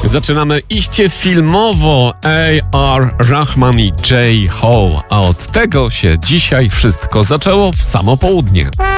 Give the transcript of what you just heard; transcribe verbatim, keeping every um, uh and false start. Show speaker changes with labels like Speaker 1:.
Speaker 1: Zaczynamy iście filmowo. A R Rahman i J. Ho. A od tego się dzisiaj wszystko zaczęło w samo południe.